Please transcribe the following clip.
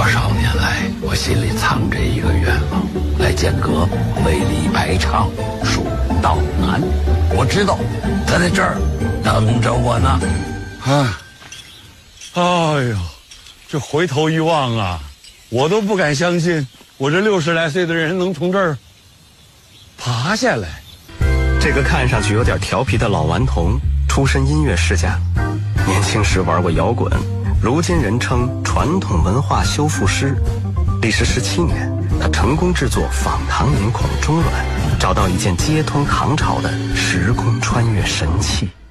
少年来，我心里藏着一个愿望，来剑阁为李白唱《蜀道难》。我知道他在这儿等着我呢。 哎呦，这回头一望啊，我都不敢相信，我这60来岁的人能从这儿爬下来。 这个看上去有点调皮的老顽童，出身音乐世家，年轻时玩过摇滚，如今人称传统文化修复师。历时17年，他成功制作仿唐眼孔中卵，找到一件接通唐朝的时空穿越神器。